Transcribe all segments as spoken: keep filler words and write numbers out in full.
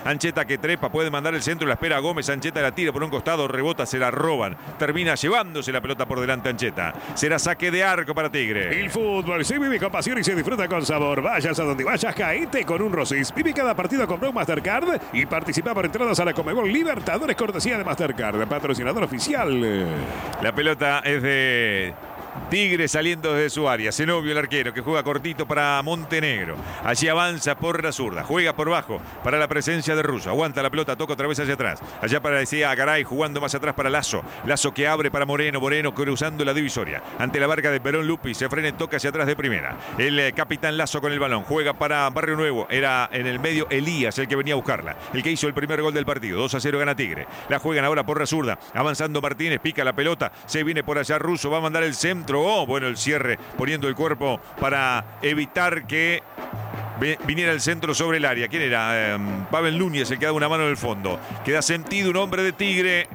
Ancheta que trepa, puede mandar el centro, la espera a Gómez. Ancheta la tira por un costado, rebota, se la roban. Termina llevándose la pelota por delante Ancheta. Será saque de arco para Tigre. El fútbol se vive con pasión y se disfruta con sabor. Vayas a donde vayas, caete con un Rosys. Vive cada partido con Pro Mastercard y participa por entradas a la Conmebol Libertadores, cortesía de Mastercard, patrocinador oficial. La pelota es de Tigre saliendo desde su área. Zenobio, el arquero, que juega cortito para Montenegro. Allí avanza por la zurda. Juega por bajo para la presencia de Russo. Aguanta la pelota, toca otra vez hacia atrás. Allá parecía Garay jugando más atrás para Lazo. Lazo que abre para Moreno. Moreno cruzando la divisoria. Ante la barca de Perón Lupi. Se frena y toca hacia atrás de primera. El eh, capitán Lazo con el balón. Juega para Barrio Nuevo. Era en el medio Elías el que venía a buscarla. El que hizo el primer gol del partido. dos a cero gana Tigre. La juegan ahora por la zurda. Avanzando Martínez. Pica la pelota. Se viene por allá Russo. Va a mandar el centro. Oh, bueno, el cierre poniendo el cuerpo para evitar que viniera el centro sobre el área. ¿Quién era? Eh, Pavel Núñez, el que da una mano en el fondo. Queda sentido un hombre de Tigre.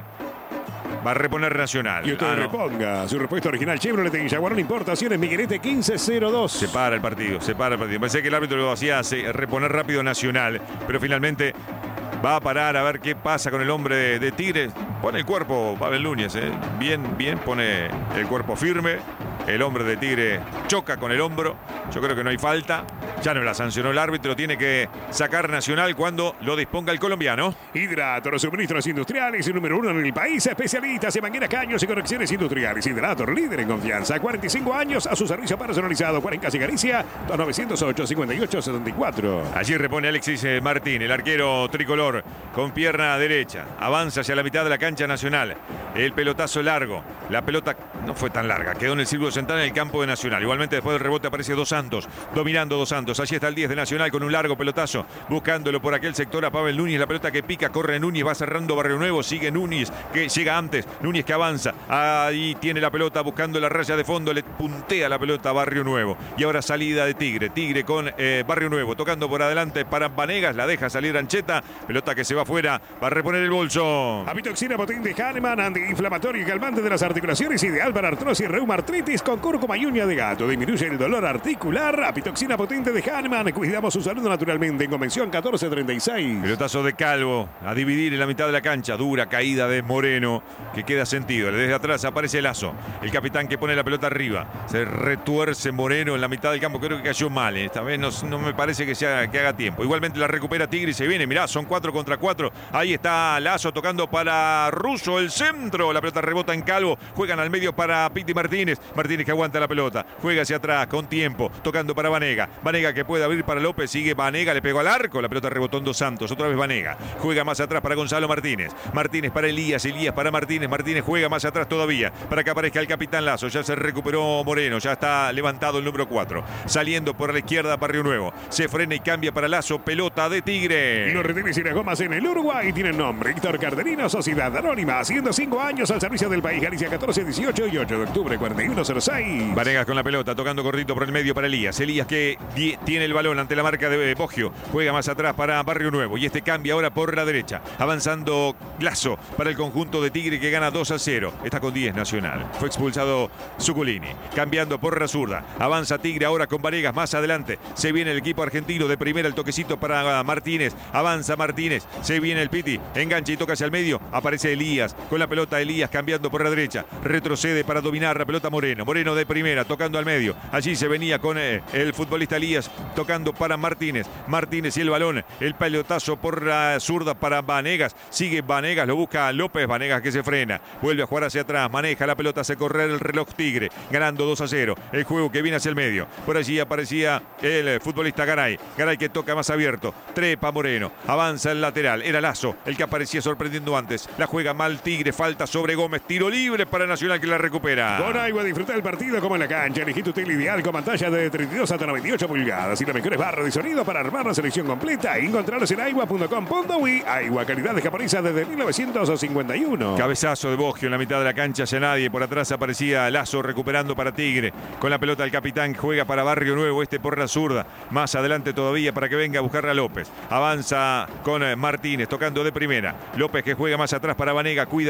Va a reponer Nacional. Y usted ah, no. reponga su respuesta original. Chevrolet en Jaguarón Importaciones, Miguelete quince cero dos. Se para el partido, se para el partido. Pensé que el árbitro lo hacía reponer rápido Nacional, pero finalmente va a parar a ver qué pasa con el hombre de, de Tigre. Pone el cuerpo Pavel Núñez, ¿eh? Bien, bien, pone el cuerpo firme. El hombre de Tigre choca con el hombro. Yo creo que no hay falta. Ya no la sancionó el árbitro. Tiene que sacar Nacional cuando lo disponga el colombiano. Hidrator, suministros industriales, el número uno en el país. Especialistas en mangueras, caños y conexiones industriales. Hidrator, líder en confianza. cuarenta y cinco años a su servicio personalizado. Cuarencas y Galicia, dos nueve cero ocho, cincuenta y ocho setenta y cuatro. Allí repone Alexis Martín, el arquero tricolor, con pierna derecha. Avanza hacia la mitad de la cancha Nacional. El pelotazo largo. La pelota no fue tan larga. Quedó en el círculo central en el campo de Nacional. Igualmente después del rebote aparece Dos Santos. Dominando Dos Santos. Allí está el diez de Nacional con un largo pelotazo. Buscándolo por aquel sector a Pavel Núñez. La pelota que pica, corre Núñez. Va cerrando Barrio Nuevo. Sigue Núñez que llega antes. Núñez que avanza. Ahí tiene la pelota buscando la raya de fondo. Le puntea la pelota a Barrio Nuevo. Y ahora salida de Tigre. Tigre con eh, Barrio Nuevo. Tocando por adelante para Vanegas. La deja salir Ancheta. Pelota que se va afuera. Va a reponer el bolso. Avitoxina potente Hahnemann, antiinflamatorio y calmante de las articulaciones. Ideal para artrosis, reumatritis con cúrcuma y uña de gato. Disminuye el dolor articular. Apitoxina potente de Hahnemann. Cuidamos su salud naturalmente. En Convención catorce treinta y seis. Pelotazo de Calvo. A dividir en la mitad de la cancha. Dura caída de Moreno. Que queda sentido. Desde atrás aparece Lazo. El capitán que pone la pelota arriba. Se retuerce Moreno en la mitad del campo. Creo que cayó mal. Esta vez no, no me parece que, sea, que haga tiempo. Igualmente la recupera Tigre y se viene. Mirá, son cuatro contra cuatro. Ahí está Lazo tocando para Russo. El centro. La pelota rebota en Calvo. Juegan al medio para Piti Martínez. Martínez que aguanta la pelota. Juega hacia atrás con tiempo. Tocando para Vanega. Vanega que puede abrir para López. Sigue Vanega. Le pegó al arco. La pelota rebotó en Dos Santos. Otra vez Vanega. Juega más atrás para Gonzalo Martínez. Martínez para Elías. Elías para Martínez. Martínez juega más atrás todavía. Para que aparezca el capitán Lazo. Ya se recuperó Moreno. Ya está levantado el número cuatro. Saliendo por la izquierda Barrio Nuevo. Se frena y cambia para Lazo. Pelota de Tigre. Y los retenes y las gomas en el Uruguay tienen nombre. Héctor Cardenino, Sociedad Anónima. Haciendo cinco años al servicio del país. Galicia catorce, dieciocho y ocho de octubre, cuarenta y uno cero seis. Vanegas con la pelota, tocando cortito por el medio para Elías. Elías que tiene el balón ante la marca de Boggio. Juega más atrás para Barrio Nuevo. Y este cambia ahora por la derecha. Avanzando Lazo para el conjunto de Tigre que gana dos a cero. Está con diez Nacional. Fue expulsado Zuculini. Cambiando por la zurda. Avanza Tigre ahora con Vanegas más adelante. Se viene el equipo argentino de primera. El toquecito para Martínez. Avanza Martínez. Se viene el Piti. Engancha y toca hacia el medio. Aparece Elías. Con la pelota Elías cambiando por la derecha. Retrocede para dominar la pelota Moreno. Moreno de primera, tocando al medio. Allí se venía con eh, el futbolista Elías, tocando para Martínez. Martínez y el balón. El pelotazo por la zurda para Vanegas. Sigue Vanegas, lo busca López. Vanegas que se frena. Vuelve a jugar hacia atrás. Maneja la pelota, hace correr el reloj Tigre. Ganando dos a cero. El juego que viene hacia el medio. Por allí aparecía el futbolista Garay. Garay que toca más abierto. Trepa Moreno. Avanza el lateral. Era Lazo el que aparecía sorprendiendo antes. La juega mal Tigre. Falta sobre Gómez. Tiro libre para Nacional que la recupera. Con Aigua disfruta del partido como en la cancha. Elegí tu tele ideal con pantalla de treinta y dos hasta noventa y ocho pulgadas y las mejores barras de sonido para armar la selección completa. Encontrarlos en aigua punto com punto uy. Aigua, calidad de japonesa desde mil novecientos cincuenta y uno. Cabezazo de Boggio en la mitad de la cancha, hacia nadie. Por atrás aparecía Lazo recuperando para Tigre. Con la pelota el capitán juega para Barrio Nuevo. Este por la zurda. Más adelante todavía para que venga a buscar a López. Avanza con Martínez tocando de primera. López que juega más atrás para Vanega. Cuida la pelota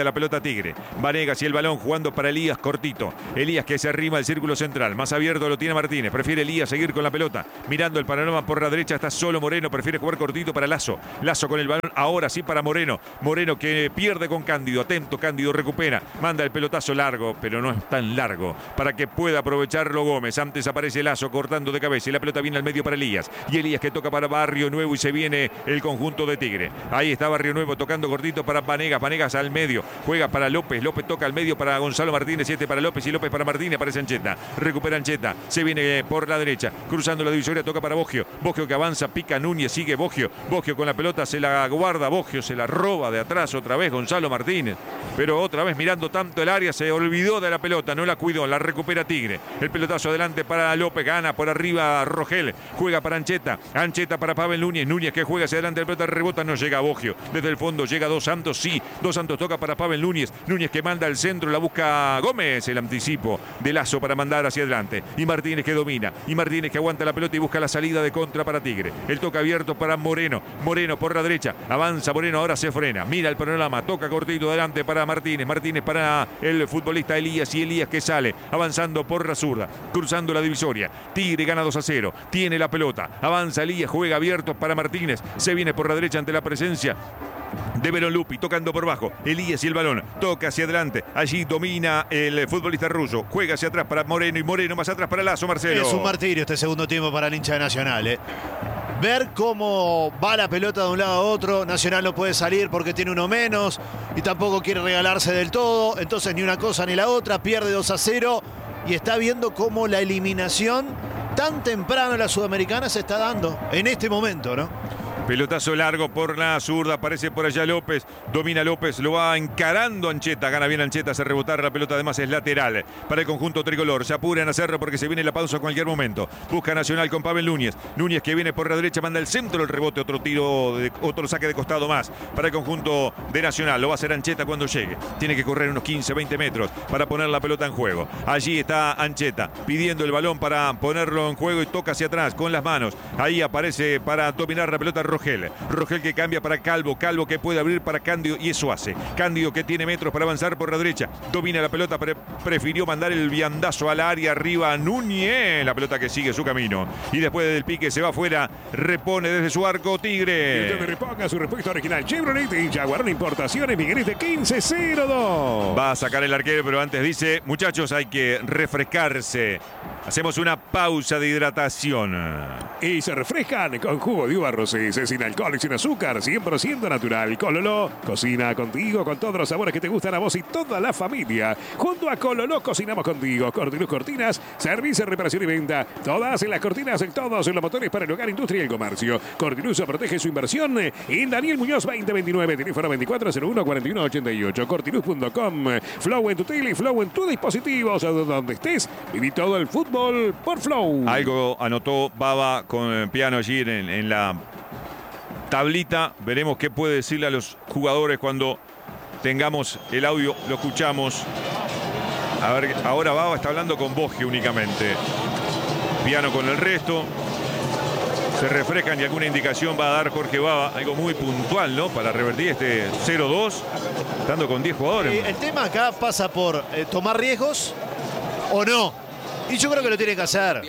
Tigre. Vanegas y el balón jugando para Elías cortito. Elías que se arrima al círculo central. Más abierto lo tiene Martínez. Prefiere Elías seguir con la pelota. Mirando el panorama por la derecha está solo Moreno. Prefiere jugar cortito para Lazo. Lazo con el balón ahora sí para Moreno. Moreno que pierde con Cándido. Atento, Cándido recupera. Manda el pelotazo largo, pero no es tan largo para que pueda aprovecharlo Gómez. Antes aparece Lazo cortando de cabeza y la pelota viene al medio para Elías. Y Elías que toca para Barrio Nuevo y se viene el conjunto de Tigre. Ahí está Barrio Nuevo tocando cortito para Vanegas. Vanegas al medio. Juega para López. López toca al medio para Gonzalo Martínez. Siete para López y López para Martínez. Aparece Ancheta. Recupera Ancheta. Se viene por la derecha. Cruzando la divisoria. Toca para Boggio. Boggio que avanza. Pica Núñez. Sigue Boggio. Boggio con la pelota. Se la guarda. Boggio se la roba de atrás otra vez Gonzalo Martínez. Pero otra vez mirando tanto el área. Se olvidó de la pelota. No la cuidó. La recupera Tigre. El pelotazo adelante para López. Gana por arriba Rogel. Juega para Ancheta. Ancheta para Pavel Núñez. Núñez que juega hacia adelante. La pelota rebota. No llega a Boggio. Desde el fondo llega Dos Santos. Sí. Dos Santos toca para Pavel Núñez. Núñez que manda al centro. La busca Gómez. El anticipo de Lazo para mandar hacia adelante. Y Martínez que domina. Y Martínez que aguanta la pelota y busca la salida de contra para Tigre. El toque abierto para Moreno. Moreno por la derecha. Avanza Moreno. Ahora se frena. Mira el panorama. Toca cortito adelante para Martínez. Martínez para el futbolista Elías. Y Elías que sale. Avanzando por la zurda. Cruzando la divisoria. Tigre gana dos a cero. Tiene la pelota. Avanza Elías. Juega abierto para Martínez. Se viene por la derecha ante la presencia de Verón Lupi, tocando por bajo. Elías y el balón. Toca hacia adelante. Allí domina el futbolista ruso. Juega hacia atrás para Moreno y Moreno más atrás para Lazo, Marcelo. Es un martirio este segundo tiempo para el hincha de Nacional, ¿eh? Ver cómo va la pelota de un lado a otro. Nacional no puede salir porque tiene uno menos y tampoco quiere regalarse del todo. Entonces ni una cosa ni la otra. Pierde dos a cero y está viendo cómo la eliminación tan temprano en la Sudamericana se está dando en este momento, ¿no? Pelotazo largo por la zurda, aparece por allá López, domina López, lo va encarando Ancheta, gana bien Ancheta, hace rebotar la pelota, además es lateral para el conjunto tricolor. Se apuran a hacerlo porque se viene la pausa a cualquier momento. Busca Nacional con Pavel Núñez, Núñez que viene por la derecha, manda el centro, el rebote, otro tiro, de, otro saque de costado más para el conjunto de Nacional. Lo va a hacer Ancheta cuando llegue, tiene que correr unos quince, veinte metros para poner la pelota en juego. Allí está Ancheta pidiendo el balón para ponerlo en juego y toca hacia atrás con las manos. Ahí aparece para dominar la pelota Rogel. Rogel que cambia para Calvo. Calvo que puede abrir para Cándido y eso hace. Cándido que tiene metros para avanzar por la derecha. Domina la pelota, pre prefirió mandar el viandazo al área arriba. Núñez. La pelota que sigue su camino. Y después del pique se va afuera. Repone desde su arco Tigre. Y usted reponga su respuesta original. Chevrolet y Jaguar Importaciones Miguelete quince cero dos. Va a sacar el arquero, pero antes dice: muchachos, hay que refrescarse. Hacemos una pausa de hidratación. Y se refrescan con jugo de uva rosés, sin alcohol y sin azúcar, cien por ciento natural. Cololó, cocina contigo con todos los sabores que te gustan a vos y toda la familia. Junto a Cololó cocinamos contigo. Cortiluz Cortinas, servicio, reparación y venta. Todas en las cortinas, en todos en los motores para el hogar, industria y el comercio. Cortiluz protege su inversión en Daniel Muñoz veinte veintinueve, teléfono veinticuatro cero uno cuarenta y uno ochenta y ocho. Cortiluz punto com. Flow en tu tele y Flow en tu dispositivo, donde estés. Viví todo el fútbol por Flow. Algo anotó Baba con piano allí en, en la tablita. Veremos qué puede decirle a los jugadores cuando tengamos el audio. Lo escuchamos. A ver, ahora Baba está hablando con Boggio únicamente. Piano con el resto. Se refrescan y alguna indicación va a dar Jorge Baba. Algo muy puntual, ¿no? Para revertir este cero dos. Estando con diez jugadores. Eh, el tema acá pasa por eh, tomar riesgos o no. Y yo creo que lo tiene que hacer.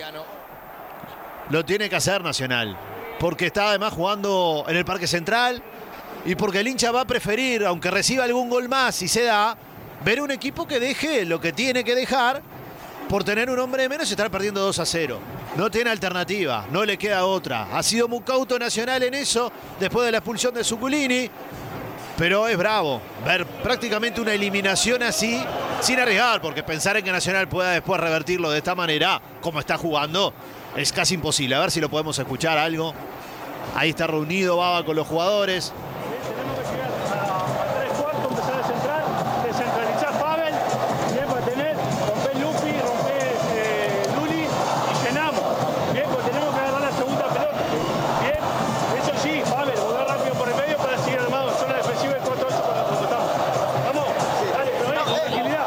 Lo tiene que hacer Nacional. Porque está además jugando en el Parque Central. Y porque el hincha va a preferir, aunque reciba algún gol más y se da, ver un equipo que deje lo que tiene que dejar por tener un hombre de menos y estar perdiendo dos a cero. No tiene alternativa, no le queda otra. Ha sido muy cauto Nacional en eso después de la expulsión de Zuculini. Pero es bravo ver prácticamente una eliminación así, sin arriesgar, porque pensar en que Nacional pueda después revertirlo de esta manera, como está jugando, es casi imposible. A ver si lo podemos escuchar algo. Ahí está reunido Baba con los jugadores. Tenemos que llegar a tres cuartos, empezar a centrar, descentralizar Pavel, y después tener, romper Lupi, romper eh, Luli y llenamos. Bien, pues tenemos que agarrar la segunda pelota. Bien, eso sí, Pavel, volver rápido por el medio para seguir armado. Zona defensiva y cuatro ocho para cuando estamos. Vamos, dale, pero ahí, con tranquilidad.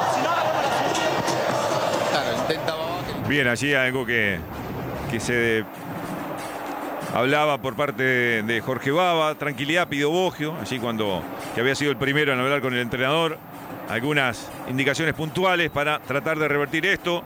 Claro, intenta Baba. Bien, allí algo que, que se hablaba por parte de, de Jorge Baba. Tranquilidad pidió Boggio, allí cuando que había sido el primero en hablar con el entrenador. algunas indicaciones puntuales para tratar de revertir esto.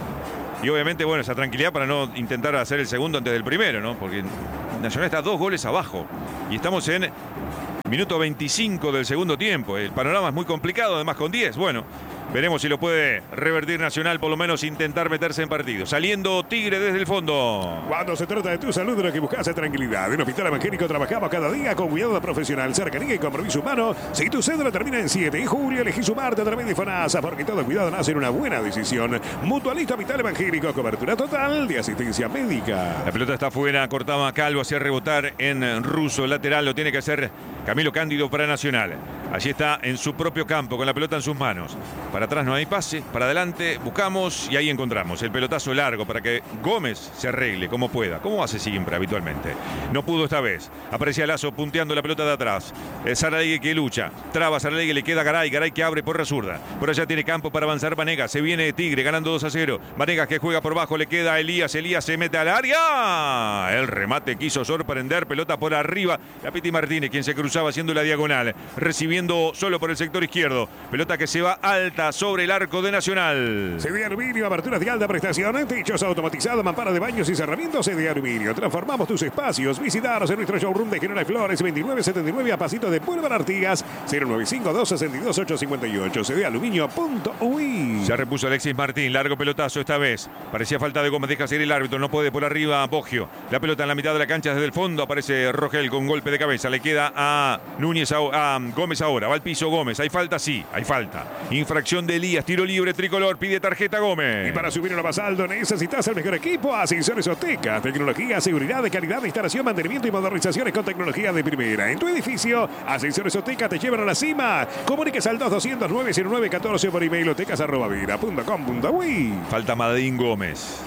Y obviamente, bueno, esa tranquilidad para no intentar hacer el segundo antes del primero, ¿no? Porque Nacional está dos goles abajo. Y estamos en minuto veinticinco del segundo tiempo. El panorama es muy complicado, además con diez. Bueno, veremos si lo puede revertir Nacional, por lo menos intentar meterse en partido. Saliendo Tigre desde el fondo. Cuando se trata de tu salud, lo que buscas es tranquilidad. En Hospital Evangélico trabajamos cada día con cuidado profesional, cercanía y compromiso humano. Si tu cédula termina en siete de julio, elegí sumarte a través de FONASA, porque todo cuidado nace en una buena decisión. Mutualista Hospital Evangélico, cobertura total de asistencia médica. La pelota está afuera, cortaba Calvo hacia rebotar en Russo, lateral, lo tiene que hacer Camilo Cándido para Nacional. Allí está en su propio campo, con la pelota en sus manos. Para atrás no hay pase, para adelante buscamos y ahí encontramos el pelotazo largo para que Gómez se arregle como pueda, como hace siempre habitualmente. No pudo esta vez. Aparecía Lazo punteando la pelota de atrás. Es Saralegui que lucha. Traba Saralegui, le queda Garay. Garay que abre por la zurda. Por allá tiene campo para avanzar Vanegas. Se viene Tigre ganando dos a cero. Vanegas que juega por bajo, le queda a Elías. Elías se mete al área. El remate quiso sorprender. Pelota por arriba. La Piti Martínez, quien se cruzaba haciendo la diagonal. Recibiendo solo por el sector izquierdo. Pelota que se va alta sobre el arco de Nacional. C D Aluminio, aberturas de alta prestación, techos automatizados, mampara de baños y cerramientos. C D Aluminio. Transformamos tus espacios. Visitaros en nuestro showroom de General Flores, veintinueve setenta y nueve a pasito de Boulevard Artigas, cero nueve cinco dos seis dos ocho cinco ocho. C D Aluminio punto U I. Ya repuso Alexis Martín. Largo pelotazo esta vez. Parecía falta de Gómez. Deja seguir el árbitro. No puede por arriba Boggio. La pelota en la mitad de la cancha desde el fondo. Aparece Rogel con golpe de cabeza. Le queda a Núñez, a, a Gómez ahora. Va al piso Gómez. Hay falta, sí. Hay falta. Infracción de Elías. Tiro libre tricolor. Pide tarjeta Gómez. Y para subir una más alto necesitas el mejor equipo. Ascensores Oteca. Tecnología, seguridad, de calidad, instalación, mantenimiento y modernizaciones con tecnología de primera. En tu edificio, Ascensores Oteca te llevan a la cima. Comuníquese al dos doscientos nueve cero nueve catorce por email otecas arroba vida punto com punto uy. Falta Madín Gómez.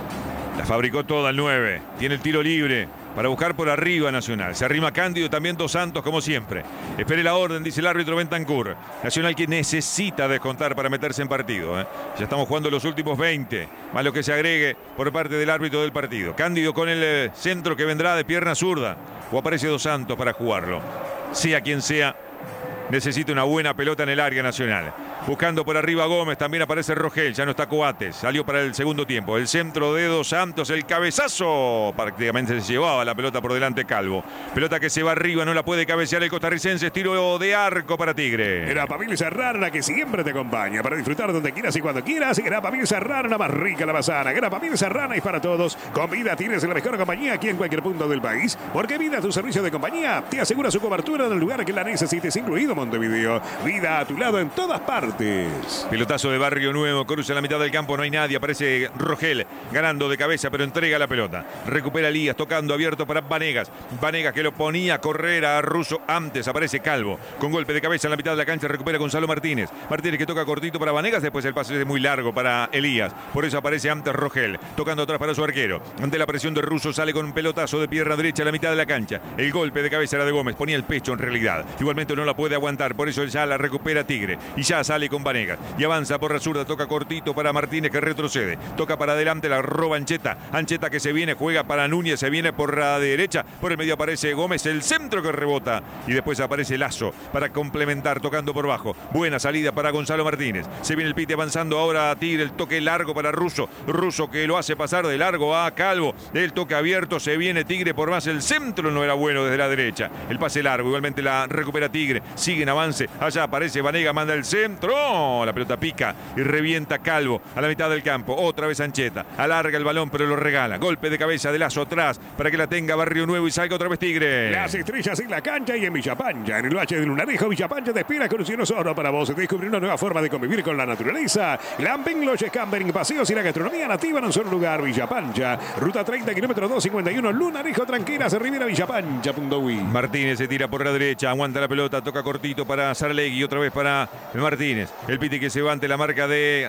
La fabricó toda el nueve. Tiene el tiro libre para buscar por arriba Nacional. Se arrima Cándido, también Dos Santos, como siempre. Espere la orden, dice el árbitro Bentancur. Nacional que necesita descontar para meterse en partido. ¿eh? Ya estamos jugando los últimos veinte, más lo que se agregue por parte del árbitro del partido. Cándido con el eh, centro que vendrá de pierna zurda. O aparece Dos Santos para jugarlo. Sea quien sea, necesita una buena pelota en el área Nacional. Buscando por arriba Gómez, también aparece Rogel, ya no está Coates, salió para el segundo tiempo. El centro de Dos Santos, el cabezazo, prácticamente se llevaba la pelota por delante Calvo. Pelota que se va arriba, no la puede cabecear el costarricense, tiro de arco para Tigre. Era Pamil Serrano, la que siempre te acompaña para disfrutar donde quieras y cuando quieras. Era Pamil Serrano, la más rica, la más sana. Era Pamil Serrano y para todos. Con Vida tienes la mejor compañía aquí en cualquier punto del país. Porque Vida, tu servicio de compañía, te asegura su cobertura en el lugar que la necesites, incluido Montevideo. Vida a tu lado en todas partes. Pelotazo de Barrio Nuevo, cruza en la mitad del campo, no hay nadie, aparece Rogel ganando de cabeza, pero entrega la pelota. Recupera Elías, tocando abierto para Vanegas. Vanegas que lo ponía a correr a Russo antes, aparece Calvo. Con golpe de cabeza en la mitad de la cancha, recupera Gonzalo Martínez. Martínez que toca cortito para Vanegas, después el pase es muy largo para Elías. Por eso aparece antes Rogel, tocando atrás para su arquero. Ante la presión de Russo sale con un pelotazo de pierna derecha a la mitad de la cancha. El golpe de cabeza era de Gómez, ponía el pecho en realidad. Igualmente no la puede aguantar, por eso ya la recupera Tigre. Y ya sale con Vanegas y avanza por la zurda, toca cortito para Martínez que retrocede, toca para adelante, la roba Ancheta, Ancheta que se viene, juega para Núñez, se viene por la derecha, por el medio aparece Gómez, el centro que rebota y después aparece Lazo para complementar, tocando por bajo, buena salida para Gonzalo Martínez, se viene el pite avanzando ahora a Tigre, el toque largo para Russo, Russo que lo hace pasar de largo a Calvo, el toque abierto, se viene Tigre por más, el centro no era bueno desde la derecha, el pase largo, igualmente la recupera Tigre, sigue en avance, allá aparece Vanega, manda el centro, la pelota pica y revienta Calvo a la mitad del campo, otra vez Ancheta, alarga el balón pero lo regala, golpe de cabeza de Lazo atrás para que la tenga Barrio Nuevo y salga otra vez Tigre. Las estrellas en la cancha y en Villapancha, en el Valle de Lunarejo, Villapancha te espera con un oro para vos, descubrir una nueva forma de convivir con la naturaleza. Glamping, lodges, camping, paseos y la gastronomía nativa en un solo lugar, Villapancha, ruta treinta, kilómetro doscientos cincuenta y uno, Lunarejo, Tranqueras, Rivera, Villapancha punto uy. Martínez se tira por la derecha, aguanta la pelota, toca cortito para Saralegui, otra vez para Martínez, el piti que se va ante la marca de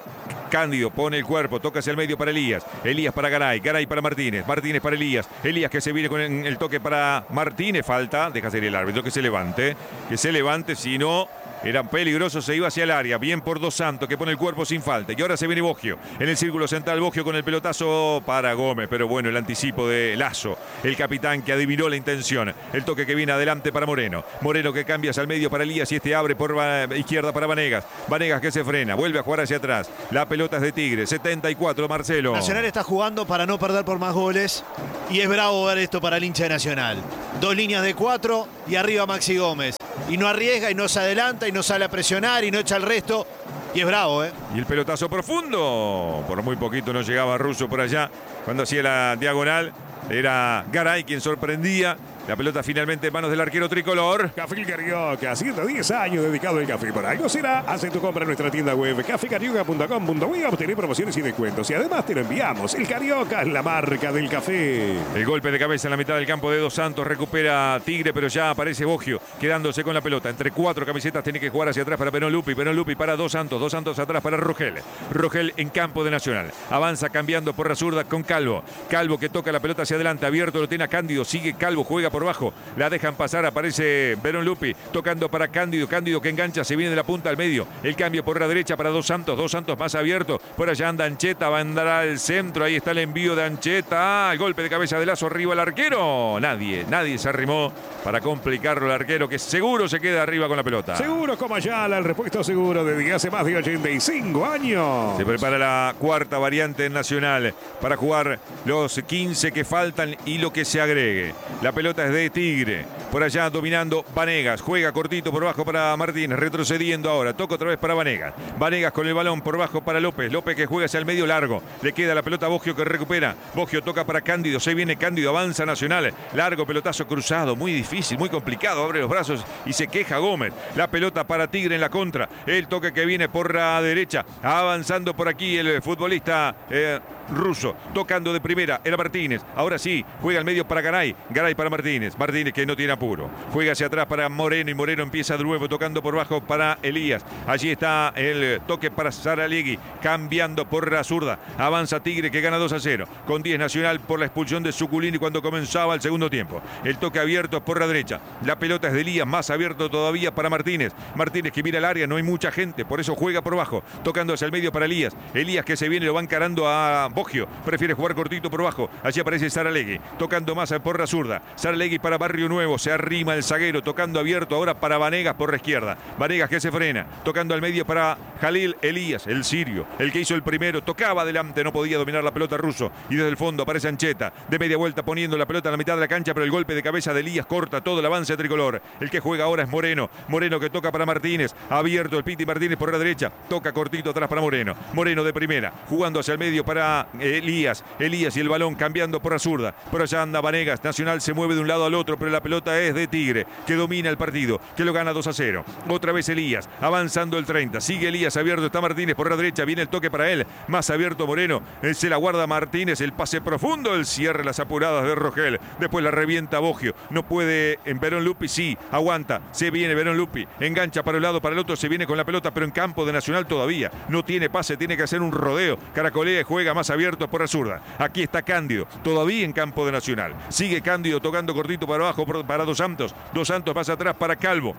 Cándido pone el cuerpo, toca hacia el medio para Elías. Elías para Garay, Garay para Martínez. Martínez para Elías. Elías que se viene con el toque para Martínez. Falta, deja ser el árbitro que se levante. Que se levante, si no... Era peligroso, se iba hacia el área. Bien por Dos Santos, que pone el cuerpo sin falta. Y ahora se viene Boggio. En el círculo central, Boggio con el pelotazo para Gómez. Pero bueno, el anticipo de Lazo, el capitán que adivinó la intención. El toque que viene adelante para Moreno. Moreno que cambia hacia el medio para Elías y este abre por izquierda para Vanegas. Vanegas que se frena, vuelve a jugar hacia atrás. La pelota es de Tigre, setenta y cuatro, Marcelo. Nacional está jugando para no perder por más goles. Y es bravo ver esto para el hincha de Nacional. Dos líneas de cuatro y arriba Maxi Gómez. Y no arriesga y no se adelanta y no sale a presionar y no echa el resto. Y es bravo, ¿eh? Y el pelotazo profundo. Por muy poquito no llegaba Russo por allá. Cuando hacía la diagonal era Garay quien sorprendía. La pelota finalmente en manos del arquero tricolor. Café Carioca, ciento diez años dedicado al café. Por algo será. Hace tu compra en nuestra tienda web café carioca punto com punto uy a obtener promociones y descuentos. Y además te lo enviamos. El Carioca es la marca del café. El golpe de cabeza en la mitad del campo de Dos Santos. Recupera Tigre, pero ya aparece Boggio quedándose con la pelota. Entre cuatro camisetas tiene que jugar hacia atrás para Perón Lupi. Perón Lupi para Dos Santos. Dos Santos atrás para Rogel. Rogel en campo de Nacional. Avanza cambiando por la zurda con Calvo. Calvo que toca la pelota hacia adelante. Abierto lo tiene a Cándido. Sigue Calvo, juega por bajo. La dejan pasar, aparece Verón Lupi, tocando para Cándido, Cándido que engancha, se viene de la punta al medio, el cambio por la derecha para Dos Santos, Dos Santos más abierto, por allá anda Ancheta, va a andar al centro, ahí está el envío de Ancheta, el golpe de cabeza de Lazo, arriba el arquero, nadie, nadie se arrimó para complicarlo el arquero, que seguro se queda arriba con la pelota. Seguro como Ayala, el repuesto seguro desde hace más de ochenta y cinco años. Se prepara la cuarta variante en Nacional para jugar los quince que faltan y lo que se agregue. La pelota es de Tigre. Por allá dominando Vanegas, juega cortito por bajo para Martínez, retrocediendo ahora, toca otra vez para Vanegas, Vanegas con el balón por bajo para López, López que juega hacia el medio largo, le queda la pelota a Boggio que recupera, Boggio toca para Cándido, se viene Cándido, avanza Nacional, largo pelotazo cruzado, muy difícil, muy complicado, abre los brazos y se queja Gómez, la pelota para Tigre en la contra, el toque que viene por la derecha, avanzando por aquí el futbolista eh, Russo, tocando de primera, era Martínez, ahora sí, juega al medio para Garay, Garay para Martínez, Martínez que no tiene apuro, juega hacia atrás para Moreno y Moreno empieza de nuevo tocando por bajo para Elías, allí está el toque para Saralegui, cambiando por la zurda, avanza Tigre que gana dos a cero, con diez Nacional por la expulsión de Zuculini cuando comenzaba el segundo tiempo, el toque abierto por la derecha, la pelota es de Elías, más abierto todavía para Martínez, Martínez que mira el área, no hay mucha gente, por eso juega por bajo, tocando hacia el medio para Elías, Elías que se viene, lo va encarando a Boggio, prefiere jugar cortito por bajo, allí aparece Saralegui, tocando más por la zurda, Saralegui para Barrio Nuevo, se arrima el zaguero, tocando abierto ahora para Vanegas por la izquierda, Vanegas que se frena, tocando al medio para Jalil Elías, el sirio, el que hizo el primero, tocaba adelante, no podía dominar la pelota Russo, y desde el fondo aparece Ancheta, de media vuelta poniendo la pelota en la mitad de la cancha, pero el golpe de cabeza de Elías corta todo el avance tricolor, el que juega ahora es Moreno, Moreno que toca para Martínez, abierto el Piti Martínez por la derecha, toca cortito atrás para Moreno, Moreno de primera, jugando hacia el medio para Elías, Elías y el balón cambiando por la zurda, por allá anda Vanegas, Nacional se mueve de un lado al otro, pero la pelota es de Tigre, que domina el partido, que lo gana dos a cero, otra vez Elías, avanzando el treinta, sigue Elías abierto, está Martínez por la derecha, viene el toque para él, más abierto Moreno, se la guarda Martínez, el pase profundo, el cierre, las apuradas de Rogel, después la revienta Boggio, no puede en Verón Lupi, sí, aguanta, se viene Verón Lupi, engancha para un lado, para el otro, se viene con la pelota, pero en campo de Nacional todavía, no tiene pase, tiene que hacer un rodeo, caracolea y juega más abierto por la zurda, aquí está Cándido, todavía en campo de Nacional, sigue Cándido tocando cortito para abajo para Dos Santos, Dos Santos pasa atrás para Calvo,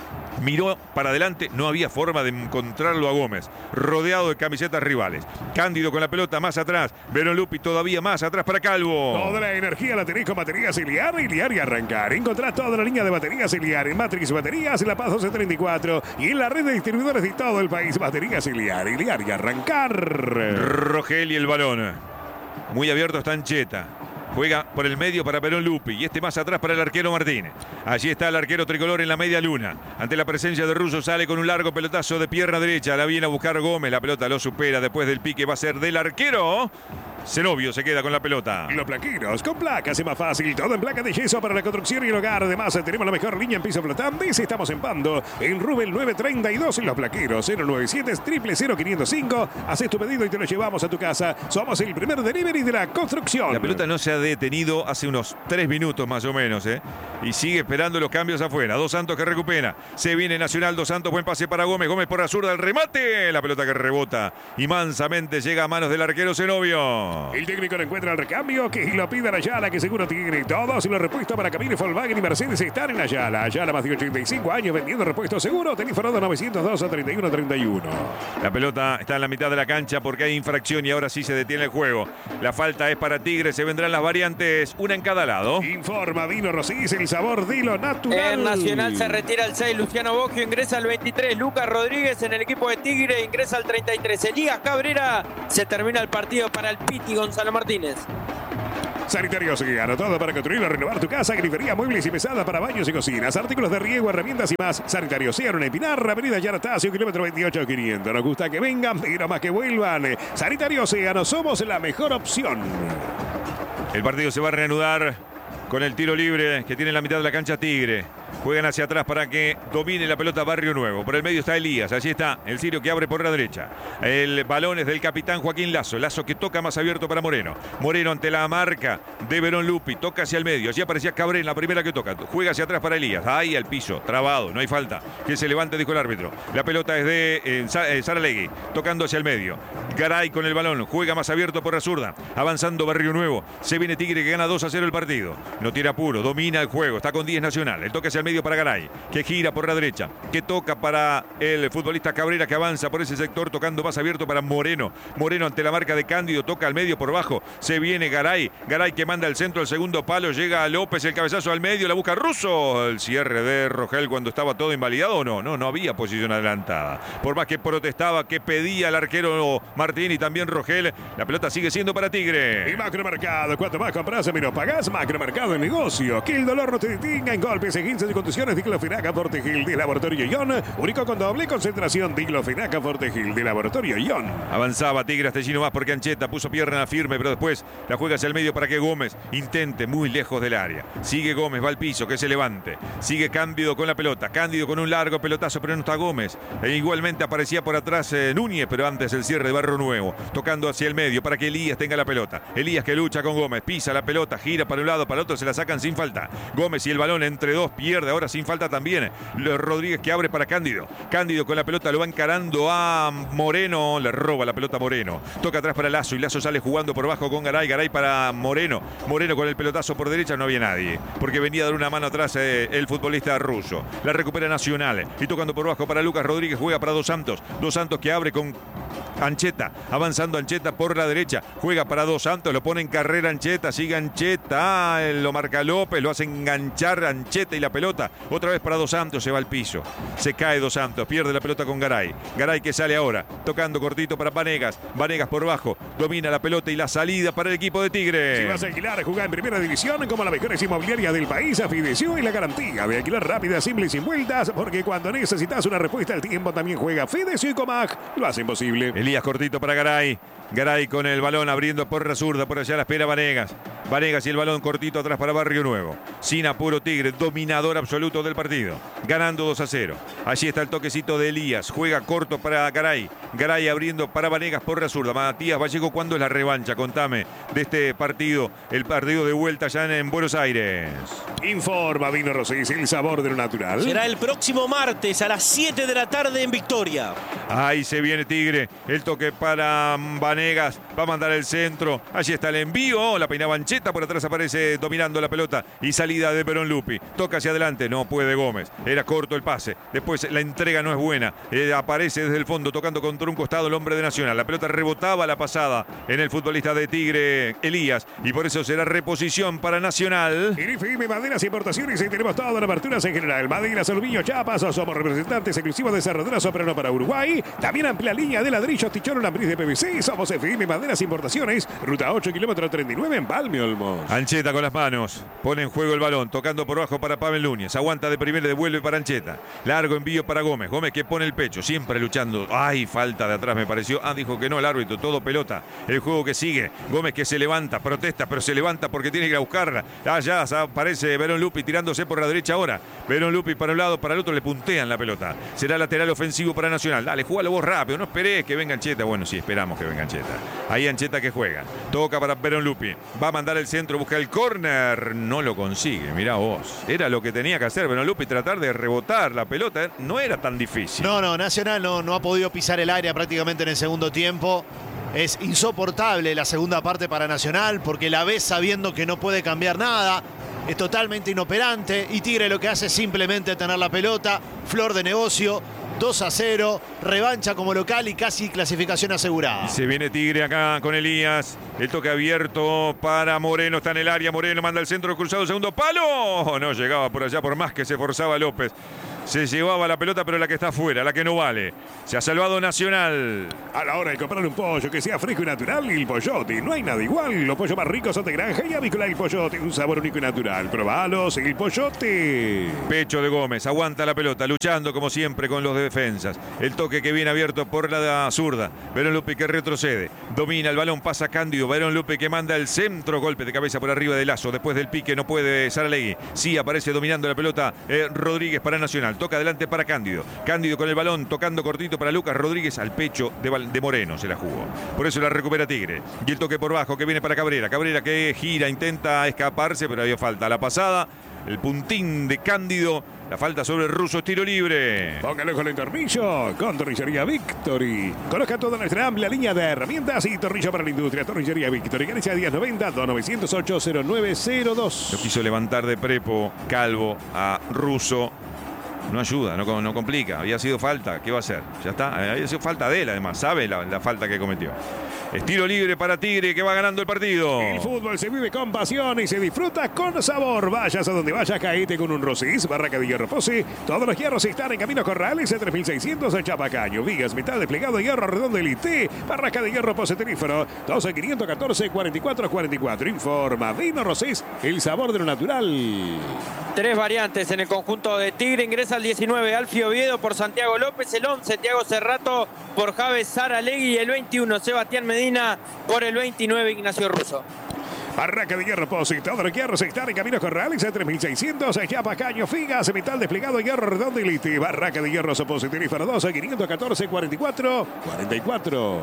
miró para adelante, no había forma de encontrarlo a Gómez, rodeado de camisetas rivales. Cándido con la pelota más atrás, Verón Lupi todavía más atrás para Calvo. Toda la energía la tenés con baterías Iliar, Iliar y Arrancar. Encontrás toda la línea de baterías Iliar en Matrix Baterías, en La Paz doce treinta y cuatro y en la red de distribuidores de todo el país. Baterías Iliar, Iliar y Arrancar. Rogel y el balón. Muy abierto está Ancheta. Juega por el medio para Verón Lupi y este más atrás para el arquero Martínez. Allí está el arquero tricolor en la media luna. Ante la presencia de Russo sale con un largo pelotazo de pierna derecha. La viene a buscar Gómez. La pelota lo supera después del pique. Va a ser del arquero Zenobio se queda con la pelota. Los plaqueros, con placas es más fácil. Todo en placas de yeso para la construcción y el hogar. Además, tenemos la mejor línea en piso flotante. Estamos en Pando, en Rubén nueve treinta y dos. En Los Plaqueros, cero nueve siete, cero cero cero cinco cero cinco. Haces tu pedido y te lo llevamos a tu casa. Somos el primer delivery de la construcción. La pelota no se ha detenido hace unos tres minutos más o menos, ¿eh? Y sigue esperando los cambios afuera. Dos Santos que recupera. Se viene Nacional. Dos Santos, buen pase para Gómez. Gómez por la zurda, el remate. La pelota que rebota y mansamente llega a manos del arquero Zenobio. El técnico no encuentra el recambio, que lo pida Ayala, que seguro tiene todos los repuestos para Camino, Volkswagen y Mercedes están en Ayala. Ayala, más de ochenta y cinco años vendiendo repuestos seguros. Teléfono novecientos dos a treinta y uno treinta y uno. La pelota está en la mitad de la cancha porque hay infracción y ahora sí se detiene el juego. La falta es para Tigre, se vendrán las variantes, una en cada lado. Informa Vino Rosís, el sabor de lo natural. En Nacional se retira el seis, Luciano Boggio ingresa al veintitrés, Lucas Rodríguez en el equipo de Tigre ingresa al treinta y tres, Elías Cabrera. Se termina el partido para el Piti Gonzalo Martínez. Sanitarios Guiano, todo para construir o renovar tu casa, grifería, muebles y mesada para baños y cocinas, artículos de riego, herramientas y más. Sanitarios Guiano en Pinar, avenida Yaratacio, kilómetro veintiocho quinientos. Nos gusta que vengan, pero más que vuelvan. Sanitarios Guiano, somos la mejor opción. El partido se va a reanudar con el tiro libre que tiene en la mitad de la cancha Tigre. Juegan hacia atrás para que domine la pelota Barrio Nuevo. Por el medio está Elías. Allí está el Sirio que abre por la derecha. El balón es del capitán Joaquín Lazo. Lazo que toca más abierto para Moreno. Moreno ante la marca de Verón Lupi. Toca hacia el medio. Allí aparecía Cabrera en la primera que toca. Juega hacia atrás para Elías. Ahí al piso. Trabado. No hay falta. Que se levante, dijo el árbitro. La pelota es de eh, eh, Saralegui. Tocando hacia el medio. Garay con el balón. Juega más abierto por la zurda. Avanzando Barrio Nuevo. Se viene Tigre que gana dos a cero el partido. No tira apuro. Domina el juego. Está con diez Nacional. El toque hacia el medio para Garay, que gira por la derecha, que toca para el futbolista Cabrera, que avanza por ese sector, tocando más abierto para Moreno. Moreno ante la marca de Cándido, toca al medio por bajo, se viene Garay, Garay que manda el centro al segundo palo, llega a López, el cabezazo al medio, la busca Russo, el cierre de Rogel cuando estaba todo invalidado, no, no, no había posición adelantada. Por más que protestaba, que pedía el arquero Martín y también Rogel, la pelota sigue siendo para Tigre. Y Macromercado, cuanto más compras, menos pagás. Macromercado en negocio, que el dolor no te detenga en golpes, esguinces y contusiones. Diclofenac Fortegil de Laboratorio Ion, único con doble concentración. Diclofenac Fortegil de Laboratorio Ion. Avanzaba Tigre hasta Gino más porque Ancheta puso pierna firme, pero después la juega hacia el medio para que Gómez intente muy lejos del área. Sigue Gómez, va al piso, que se levante. Sigue Cándido con la pelota. Cándido con un largo pelotazo, pero no está Gómez. E igualmente aparecía por atrás eh, Núñez, pero antes el cierre de Barrio Nuevo. Tocando hacia el medio para que Elías tenga la pelota. Elías que lucha con Gómez, pisa la pelota, gira para un lado, para el otro, se la sacan sin falta. Gómez y el balón entre dos, pierde ahora sin falta también. Rodríguez que abre para Cándido. Cándido con la pelota lo va encarando a Moreno. Le roba la pelota a Moreno. Toca atrás para Lazo y Lazo sale jugando por bajo con Garay. Garay para Moreno. Moreno con el pelotazo por derecha. No había nadie porque venía a dar una mano atrás eh, el futbolista ruso. La recupera Nacional y tocando por bajo para Lucas Rodríguez. Juega para Dos Santos. Dos Santos que abre con Ancheta. Avanzando Ancheta por la derecha. Juega para Dos Santos. Lo pone en carrera Ancheta. Sigue Ancheta. Ah, lo marca López. Lo hace enganchar Ancheta y la pelota. Otra vez para Dos Santos, se va al piso. Se cae Dos Santos, pierde la pelota con Garay. Garay que sale ahora, tocando cortito para Vanegas. Vanegas por bajo, domina la pelota y la salida para el equipo de Tigre. Si vas a alquilar, jugar en primera división como las mejores inmobiliarias del país, Fidecio y la garantía de alquilar rápida, simple y sin vueltas, porque cuando necesitas una respuesta al tiempo también juega Fidecio y Comag. Lo hacen posible. Elías cortito para Garay. Garay con el balón abriendo por la zurda, por allá la espera Vanegas. Vanegas y el balón cortito atrás para Barrio Nuevo. Sin apuro Tigre, dominador absoluto del partido. Ganando dos a cero. Allí está el toquecito de Elías. Juega corto para Garay. Garay abriendo para Vanegas por la zurda. Matías Vallejo, ¿cuándo es la revancha? Contame de este partido. El partido de vuelta ya en Buenos Aires. Informa Vino Rosés, el sabor de lo natural. Será el próximo martes a las siete de la tarde en Victoria. Ahí se viene Tigre. El toque para Vanegas. Va a mandar el centro. Allí está el envío. La peinaba Ancheta. Por atrás aparece dominando la pelota. Y salida de Perón Lupi. Toca hacia adelante. No puede Gómez. Era corto el pase. Después la entrega no es buena. Eh, aparece desde el fondo tocando contra un costado el hombre de Nacional. La pelota rebotaba la pasada en el futbolista de Tigre, Elías. Y por eso será reposición para Nacional. En F M Maderas Importaciones y tenemos todas las aperturas en general. Maderas, Aluminio, Chiapas. Somos representantes exclusivos de Cerraduras Soprano para Uruguay. También amplia línea de ladrillos, tichón, lambriz de P V C. Somos Olmos, F M Maderas Importaciones, ruta ocho, kilómetro treinta y nueve en Balme Olmos. Ancheta con las manos, pone en juego el balón, tocando por abajo para Pavel Núñez, aguanta de primera y devuelve para Ancheta. Largo envío para Gómez, Gómez que pone el pecho, siempre luchando. Ay, falta de atrás me pareció. Ah, dijo que no el árbitro, todo pelota. El juego que sigue, Gómez que se levanta, protesta, pero se levanta porque tiene que ir a buscarla. Allá aparece Verón Lupi tirándose por la derecha ahora. Verón Lupi para un lado, para el otro le puntean la pelota. Será lateral ofensivo para Nacional. Dale, jugalo vos rápido, no esperés que venga Ancheta. Bueno, sí, esperamos que venga Ancheta. Ahí Ancheta que juega. Toca para Verón Lupi. Va a mandar el centro, busca el córner. No lo consigue, mirá vos. Era lo que tenía que hacer Verón Lupi, tratar de rebotar la pelota. No era tan difícil. No, no, Nacional no, no ha podido pisar el área prácticamente en el segundo tiempo. Es insoportable la segunda parte para Nacional porque la ves sabiendo que no puede cambiar nada. Es totalmente inoperante y Tigre lo que hace es simplemente tener la pelota, flor de negocio, dos a cero, revancha como local y casi clasificación asegurada. Se viene Tigre acá con Elías, el toque abierto para Moreno, está en el área, Moreno manda el centro cruzado, segundo palo, no llegaba por allá por más que se forzaba López. Se llevaba la pelota, pero la que está afuera, la que no vale. Se ha salvado Nacional. A la hora de comprar un pollo que sea fresco y natural, El Pollote. No hay nada igual. Los pollos más ricos son de granja y avícola El Pollote. Un sabor único y natural. Probalos, El Pollote. Pecho de Gómez, aguanta la pelota, luchando como siempre con los defensas. El toque que viene abierto por la zurda. Verón Lupi que retrocede. Domina el balón, pasa Cándido. Verón Lupi que manda el centro. Golpe de cabeza por arriba de Lazo. Después del pique no puede Saralegui. Sí aparece dominando la pelota eh, Rodríguez para Nacional. Toca adelante para Cándido. Cándido con el balón, tocando cortito para Lucas Rodríguez al pecho de, de Moreno. Se la jugó. Por eso la recupera Tigre. Y el toque por bajo que viene para Cabrera. Cabrera que gira, intenta escaparse, pero había falta. La pasada, el puntín de Cándido. La falta sobre el ruso, tiro libre. Póngalo con el tornillo, con Tornillería Victory. Conozca toda nuestra amplia línea de herramientas y tornillo para la industria. Tornillería Victory, Galicia diez noventa, dos nueve cero ocho, cero nueve cero dos. Lo quiso levantar de prepo, Calvo, a Russo. No ayuda, no, no complica. Había sido falta, ¿qué va a hacer? Ya está, había sido falta de él además, sabe la, la falta que cometió. Estilo libre para Tigre que va ganando el partido. El fútbol se vive con pasión y se disfruta con sabor. Vayas a donde vayas, caíte con un Rosís, Barraca de Hierro Posse. Todos los hierros están en Camino Corrales, tres mil seiscientos en Chapacaño. Vigas, metal desplegado, hierro redondo Elite. Barraca de Hierro Posse Tenífero, doce quinientos catorce, cuarenta y cuatro cuarenta y cuatro. Informa Vino Rosís, el sabor de lo natural. Tres variantes en el conjunto de Tigre. Ingresa el diecinueve Alfio Oviedo por Santiago López, el once Thiago Cerrato por Javes Saralegui y el veintiuno Sebastián Medina por el veintinueve Ignacio Russo. Barraca de Hierro Posse, todos los hierros están en Caminos Corrales, tres mil seiscientos, Chapacaño, Figas, metal desplegado, hierro redondo Elite. Barraca de Hierro Posse Tenífero, doce quinientos catorce, cuarenta y cuatro cuarenta y cuatro.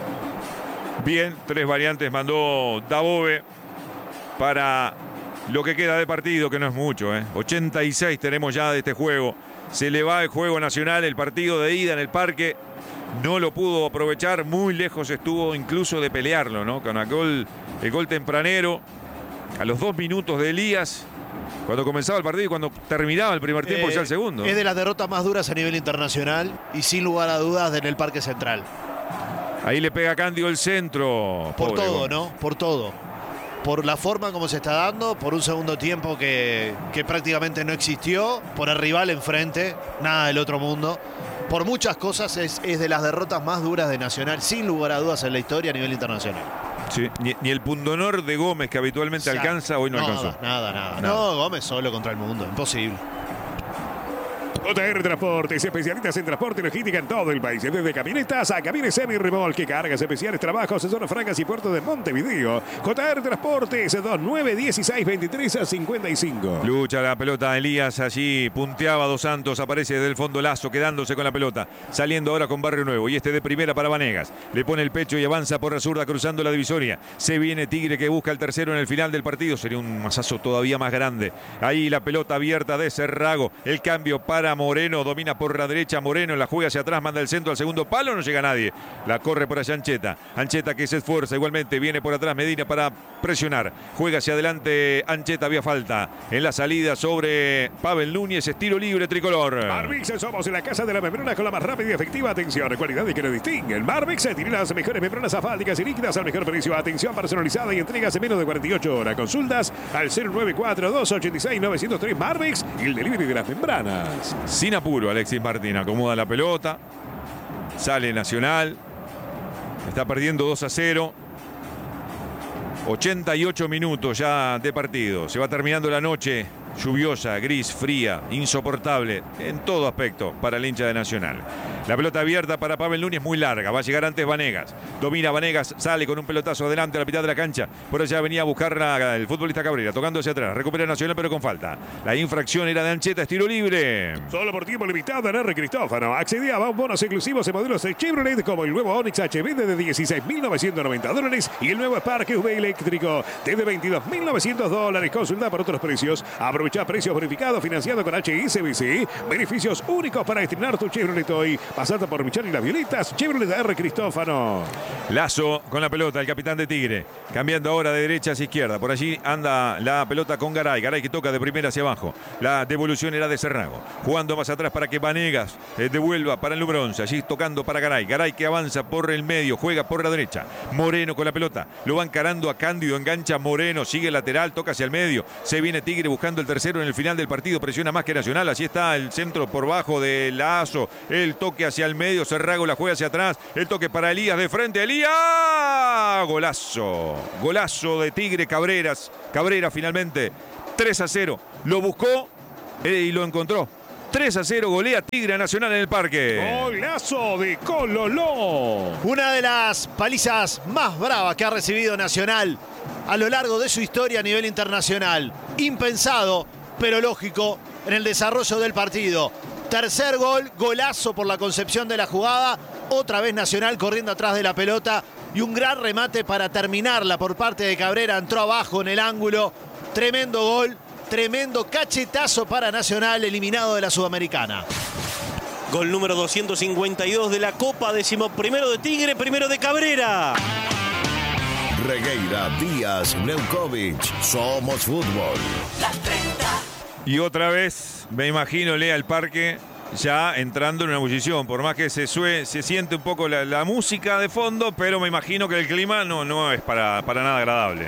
Bien, tres variantes mandó Dabove para lo que queda de partido, que no es mucho, ¿eh? ochenta y seis tenemos ya de este juego. Se le va el juego nacional, el partido de ida en el parque. No lo pudo aprovechar, muy lejos estuvo incluso de pelearlo, ¿no? Con el gol, el gol tempranero, a los dos minutos de Elías, cuando comenzaba el partido y cuando terminaba el primer tiempo, eh, ya el segundo. Es de las derrotas más duras a nivel internacional y sin lugar a dudas en el Parque Central. Ahí le pega Cándido el centro. Por Pobre todo, Gómez. ¿no? Por todo. Por la forma como se está dando, por un segundo tiempo que, que prácticamente no existió, por el rival enfrente, nada del otro mundo. Por muchas cosas es, es de las derrotas más duras de Nacional, sin lugar a dudas en la historia a nivel internacional. Sí, ni, ni el pundonor de Gómez que habitualmente O sea, alcanza, hoy no nada, alcanzó. Nada, nada, Nada. No, Gómez solo contra el mundo, imposible. J R Transportes, especialistas en transporte y logística en todo el país. Desde camionetas a camiones semi-remolque, cargas especiales, trabajos en zonas francas y puertos de Montevideo. J R Transportes, dos nueve uno seis dos tres cinco cinco. Lucha la pelota, Elías allí punteaba Dos Santos, aparece desde el fondo Lazo, quedándose con la pelota, saliendo ahora con Barrio Nuevo, y este de primera para Vanegas, le pone el pecho y avanza por la zurda cruzando la divisoria. Se viene Tigre que busca el tercero en el final del partido, sería un masazo todavía más grande. Ahí la pelota abierta de Cerrago, el cambio para Moreno, domina por la derecha Moreno, la juega hacia atrás, manda el centro al segundo palo, no llega nadie, la corre por allá Ancheta, Ancheta que se esfuerza igualmente, viene por atrás Medina para presionar, juega hacia adelante Ancheta, había falta en la salida sobre Pavel Núñez, estilo libre tricolor. Marbix, somos en la casa de la membrana con la más rápida y efectiva atención, cualidad y que nos distingue. El Marbix tiene las mejores membranas asfálticas y líquidas al mejor precio, atención personalizada y entregas en menos de cuarenta y ocho horas. Consultas al cero nueve cuatro dos ocho seis nueve cero tres Marbix y el delivery de las membranas. Sin apuro, Alexis Martín acomoda la pelota, sale Nacional, Está perdiendo dos a cero. ochenta y ocho minutos ya de partido. Se va terminando la noche. Lluviosa, gris, fría, insoportable en todo aspecto para el hincha de Nacional. La pelota abierta para Pavel Núñez, muy larga. Va a llegar antes Vanegas. Domina Vanegas, sale con un pelotazo adelante a la mitad de la cancha. Por allá venía a buscar la, el futbolista Cabrera, tocando hacia atrás. Recupera Nacional, pero con falta. La infracción era de Ancheta, estilo libre. Solo por tiempo limitado en R. Cristófano. Accedía a bonos exclusivos en modelos de Chevrolet como el nuevo Onix H V de dieciséis mil novecientos noventa dólares y el nuevo Spark U V eléctrico de veintidós mil novecientos dólares. Consulta por otros precios. Aprovecha precios verificados, financiado con H S B C. Beneficios únicos para estrenar tu Chevrolet hoy. Pasando por Michel y las Violetas. Chevrolet de R. Cristófano. Lazo con la pelota, el capitán de Tigre. Cambiando ahora de derecha hacia izquierda. Por allí anda la pelota con Garay. Garay que toca de primera hacia abajo. La devolución era de Cerrago. Jugando más atrás para que Vanegas eh, devuelva para el número once. Allí tocando para Garay. Garay que avanza por el medio. Juega por la derecha. Moreno con la pelota. Lo va encarando a Cándido. Engancha Moreno. Sigue lateral. Toca hacia el medio. Se viene Tigre buscando el tercero en el final del partido. Presiona más que Nacional. Así está el centro por bajo de Lazo. El toque hacia el medio. Cerrago la juega hacia atrás. El toque para Elías de frente. Elías. Golazo. Golazo de Tigre Cabreras. Cabrera finalmente. tres a cero. Lo buscó y lo encontró. tres a cero. Golea Tigre Nacional en el parque. Golazo de Cololó. Una de las palizas más bravas que ha recibido Nacional a lo largo de su historia a nivel internacional. Impensado, pero lógico en el desarrollo del partido. Tercer gol, golazo por la concepción de la jugada. Otra vez Nacional corriendo atrás de la pelota. Y un gran remate para terminarla por parte de Cabrera. Entró abajo en el ángulo. Tremendo gol, tremendo cachetazo para Nacional, eliminado de la Sudamericana. Gol número doscientos cincuenta y dos de la Copa. Décimo primero de Tigre, primero de Cabrera. Regueira, Díaz, Neukovic. Somos fútbol. Y otra vez, me imagino, Lea el parque ya entrando en una ebullición. Por más que se, sue, se siente un poco la, la música de fondo, pero me imagino que el clima no, no es para, para nada agradable.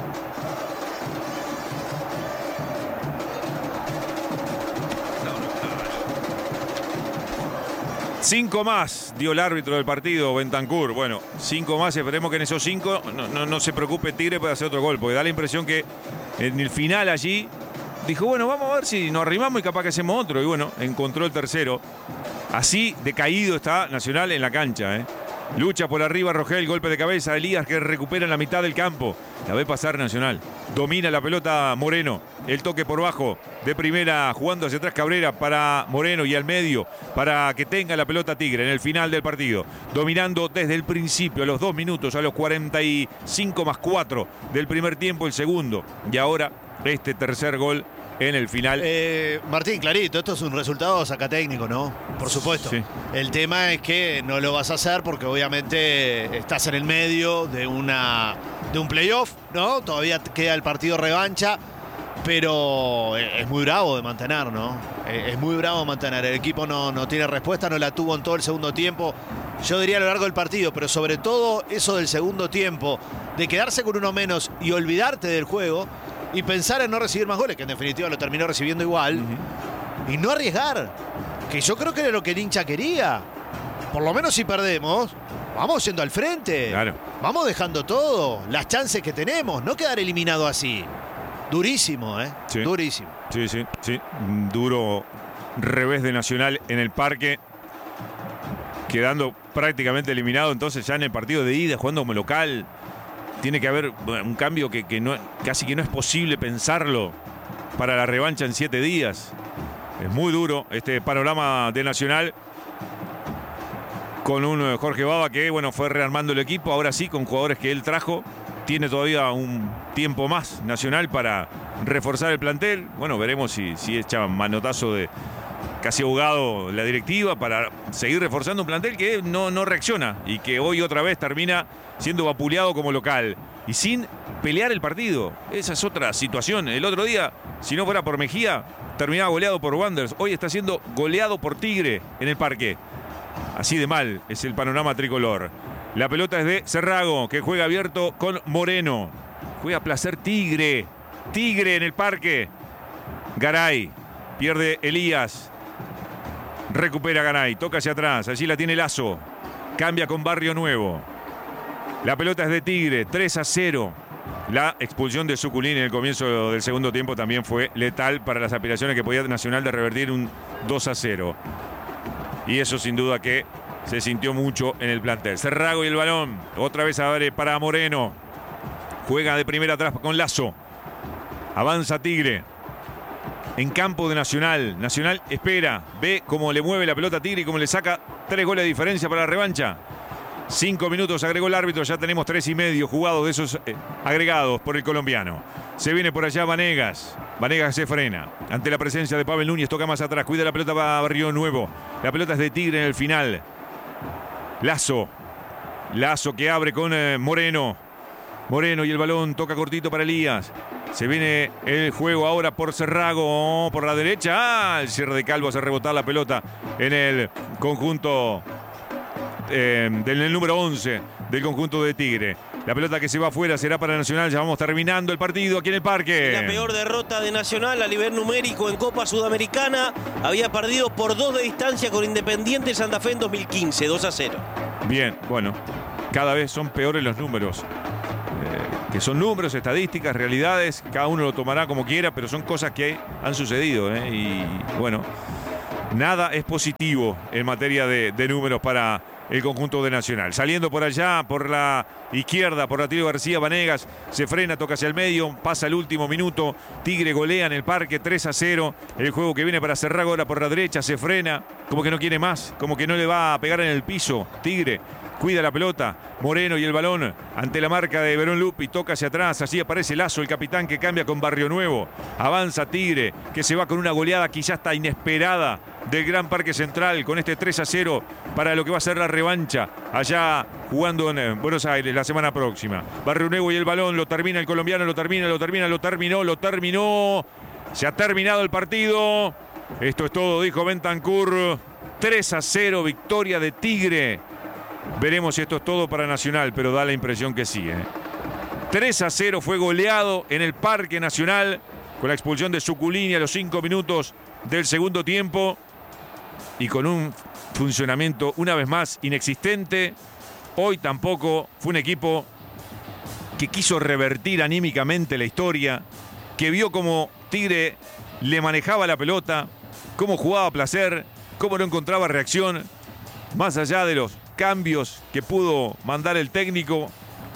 Cinco más dio el árbitro del partido, Bentancur. Bueno, cinco más, esperemos que en esos cinco no, no, no se preocupe Tigre para hacer otro gol, porque da la impresión que en el final allí dijo, bueno, vamos a ver si nos arrimamos y capaz que hacemos otro. Y bueno, encontró el tercero. Así decaído está Nacional en la cancha, ¿eh? Lucha por arriba Rogel, golpe de cabeza, Elías que recupera en la mitad del campo. La ve pasar Nacional. Domina la pelota Moreno. El toque por bajo de primera, jugando hacia atrás Cabrera para Moreno y al medio para que tenga la pelota Tigre en el final del partido. Dominando desde el principio, a los dos minutos, a los cuarenta y cinco más cuatro del primer tiempo, el segundo. Y ahora este tercer gol en el final. Eh, Martín, clarito, esto es un resultado sacatécnico, ¿no? Por supuesto. Sí. El tema es que no lo vas a hacer porque obviamente estás en el medio de una de un playoff, ¿no? Todavía queda el partido revancha, pero es muy bravo de mantener, ¿no? Es muy bravo de mantener. El equipo no, no tiene respuesta, no la tuvo en todo el segundo tiempo. Yo diría a lo largo del partido, pero sobre todo eso del segundo tiempo, de quedarse con uno menos y olvidarte del juego y pensar en no recibir más goles, que en definitiva lo terminó recibiendo igual, uh-huh. Y no arriesgar, que yo creo que era lo que el hincha quería. Por lo menos si perdemos, vamos yendo al frente, claro. Vamos dejando todo, las chances que tenemos, no quedar eliminado así. Durísimo, ¿eh? Sí. Durísimo. Sí, sí, sí. Duro revés de Nacional en el parque, quedando prácticamente eliminado entonces ya en el partido de ida, jugando como local. Tiene que haber un cambio que, que no, casi que no es posible pensarlo para la revancha en siete días. Es muy duro este panorama de Nacional con un Jorge Baba que bueno, fue rearmando el equipo, ahora sí con jugadores que él trajo. Tiene todavía un tiempo más Nacional para reforzar el plantel. Bueno, veremos si, si echa manotazo de casi ahogado la directiva para seguir reforzando un plantel que no, no reacciona y que hoy otra vez termina siendo vapuleado como local y sin pelear el partido. Esa es otra situación. El otro día, si no fuera por Mejía, terminaba goleado por Wanderers. Hoy está siendo goleado por Tigre en el parque. Así de mal es el panorama tricolor. La pelota es de Cerrago, que juega abierto con Moreno. Juega a placer Tigre. Tigre en el parque. Garay. Pierde Elías. Recupera Garay. Toca hacia atrás. Allí la tiene Lazo. Cambia con Barrio Nuevo. La pelota es de Tigre, tres a cero. La expulsión de Suculini en el comienzo del segundo tiempo también fue letal para las aspiraciones que podía Nacional de revertir un dos a cero. Y eso sin duda que se sintió mucho en el plantel. Cerrago y el balón. Otra vez abre para Moreno. Juega de primera atrás con Lazo. Avanza Tigre. En campo de Nacional. Nacional espera. Ve cómo le mueve la pelota a Tigre y cómo le saca tres goles de diferencia para la revancha. Cinco minutos agregó el árbitro, ya tenemos tres y medio jugados de esos eh, agregados por el colombiano. Se viene por allá Vanegas. Vanegas se frena. Ante la presencia de Pavel Núñez, toca más atrás. Cuida la pelota para Barrio Nuevo. La pelota es de Tigre en el final. Lazo. Lazo que abre con eh, Moreno. Moreno y el balón toca cortito para Elías. Se viene el juego ahora por Cerrago, oh, por la derecha. Ah, el cierre de Calvo hace rebotar la pelota en el conjunto eh, del número once del conjunto de Tigre. La pelota que se va afuera será para Nacional. Ya vamos terminando el partido aquí en el parque. La peor derrota de Nacional a nivel numérico en Copa Sudamericana. Había perdido por dos de distancia con Independiente Santa Fe en dos mil quince, dos a cero. Bien, bueno, cada vez son peores los números. Eh, que son números, estadísticas, realidades. Cada uno lo tomará como quiera, pero son cosas que han sucedido. ¿eh? Y bueno, nada es positivo en materia de, de números para el conjunto de Nacional. Saliendo por allá, por la izquierda, por Atilio García, Vanegas se frena, toca hacia el medio, pasa el último minuto. Tigre golea en el parque tres a cero. El juego que viene para Cerrago ahora por la derecha, se frena, como que no quiere más, como que no le va a pegar en el piso. Tigre cuida la pelota, Moreno y el balón ante la marca de Verón Lupi, toca hacia atrás, así aparece Lazo, el capitán que cambia con Barrio Nuevo. Avanza Tigre, que se va con una goleada quizás hasta inesperada del Gran Parque Central, con este tres a cero para lo que va a ser la revancha allá jugando en Buenos Aires la semana próxima. Barrio Nuevo y el balón, lo termina el colombiano, lo termina, lo termina, lo terminó, lo terminó. Se ha terminado el partido. Esto es todo, dijo Bentancur. tres a cero, victoria de Tigre. Veremos si esto es todo para Nacional, pero da la impresión que sí. ¿eh? tres a cero fue goleado en el Parque Nacional con la expulsión de Suculini a los cinco minutos del segundo tiempo y con un funcionamiento una vez más inexistente. Hoy tampoco fue un equipo que quiso revertir anímicamente la historia, que vio cómo Tigre le manejaba la pelota, cómo jugaba a placer, cómo no encontraba reacción, más allá de los cambios que pudo mandar el técnico.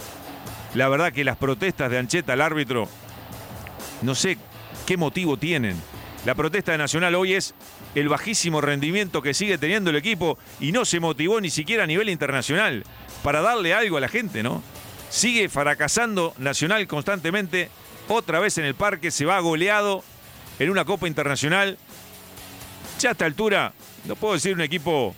La verdad que las protestas de Ancheta al árbitro, no sé qué motivo tienen. La protesta de Nacional hoy es el bajísimo rendimiento que sigue teniendo el equipo y no se motivó ni siquiera a nivel internacional para darle algo a la gente, ¿no? Sigue fracasando Nacional constantemente. Otra vez en el parque se va goleado en una Copa Internacional. Ya a esta altura, no puedo decir un equipo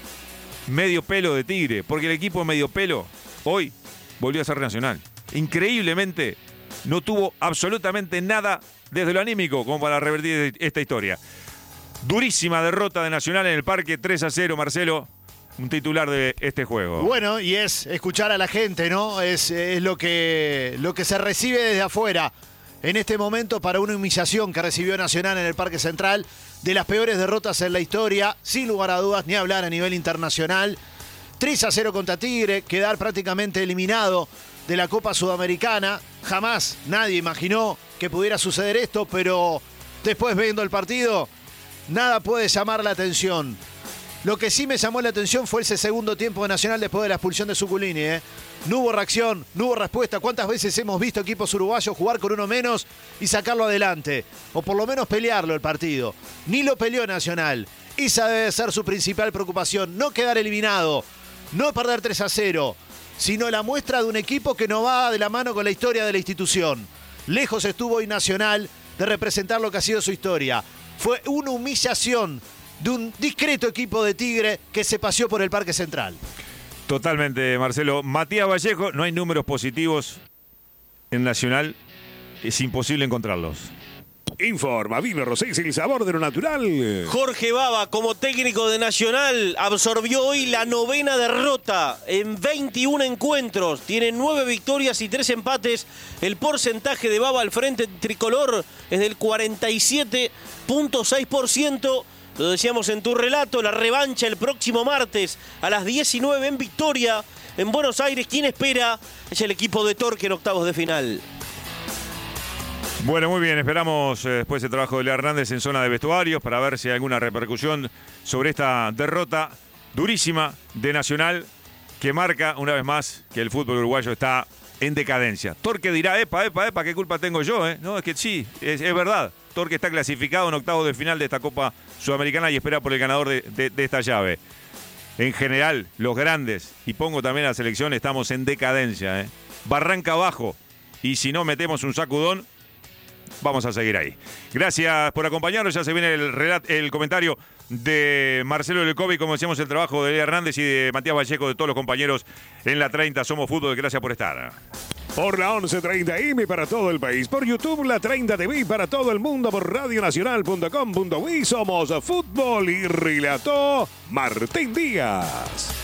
medio pelo de Tigre, porque el equipo medio pelo hoy volvió a ser Nacional. Increíblemente no tuvo absolutamente nada desde lo anímico como para revertir esta historia. Durísima derrota de Nacional en el parque, tres a cero, Marcelo, un titular de este juego. Bueno, y es escuchar a la gente, ¿no? Es, es lo que, lo que se recibe desde afuera en este momento para una humillación que recibió Nacional en el Parque Central, de las peores derrotas en la historia, sin lugar a dudas, ni hablar a nivel internacional. tres a cero contra Tigre, quedar prácticamente eliminado de la Copa Sudamericana. Jamás nadie imaginó que pudiera suceder esto, pero después viendo el partido, nada puede llamar la atención. Lo que sí me llamó la atención fue ese segundo tiempo de Nacional después de la expulsión de Suculini, ¿eh? No hubo reacción, no hubo respuesta. ¿Cuántas veces hemos visto equipos uruguayos jugar con uno menos y sacarlo adelante? O por lo menos pelearlo el partido. Ni lo peleó Nacional. Esa debe ser su principal preocupación. No quedar eliminado, no perder tres a cero, sino la muestra de un equipo que no va de la mano con la historia de la institución. Lejos estuvo hoy Nacional de representar lo que ha sido su historia. Fue una humillación de un discreto equipo de Tigre que se paseó por el Parque Central. Totalmente, Marcelo. Matías Vallejo, no hay números positivos en Nacional, es imposible encontrarlos. Informa, vino Rosé, el sabor de lo natural. Jorge Baba, como técnico de Nacional, absorbió hoy la novena derrota en veintiún encuentros. Tiene nueve victorias y tres empates. El porcentaje de Baba al frente tricolor es del cuarenta y siete punto seis por ciento. Lo decíamos en tu relato, la revancha el próximo martes a las diecinueve en Victoria, en Buenos Aires. ¿Quién espera? Es el equipo de Torque en octavos de final. Bueno, muy bien, esperamos eh, después el trabajo de Lea Hernández en zona de vestuarios para ver si hay alguna repercusión sobre esta derrota durísima de Nacional que marca una vez más que el fútbol uruguayo está en decadencia. Torque dirá, epa, epa, epa, ¿qué culpa tengo yo? Eh? No, es que sí, es, es verdad. Torque está clasificado en octavos de final de esta Copa Sudamericana y espera por el ganador de, de, de esta llave. En general, los grandes, y pongo también a la selección, estamos en decadencia. ¿eh? Barranca abajo, y si no metemos un sacudón, vamos a seguir ahí. Gracias por acompañarnos. Ya se viene el, relat, el comentario de Marcelo Lecovi, como decíamos, el trabajo de Lea Hernández y de Matías Vallejo, de todos los compañeros en la treinta. Somos Fútbol. Gracias por estar. Por la once treinta eme para todo el país. Por YouTube, la treinta T V para todo el mundo. Por radionacional punto com punto uy. Somos Fútbol y relató Martín Díaz.